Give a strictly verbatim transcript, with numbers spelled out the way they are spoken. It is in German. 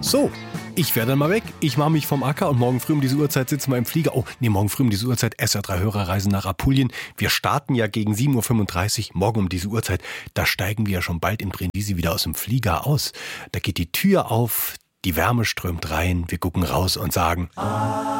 So, ich werde dann mal weg. Ich mache mich vom Acker und morgen früh um diese Uhrzeit sitzen wir im Flieger. Oh, nee, morgen früh um diese Uhrzeit S R drei Hörerreisen nach Apulien. Wir starten ja gegen sieben Uhr fünfunddreißig, morgen um diese Uhrzeit. Da steigen wir ja schon bald in Brindisi wieder aus dem Flieger aus. Da geht die Tür auf, die Wärme strömt rein, wir gucken raus und sagen...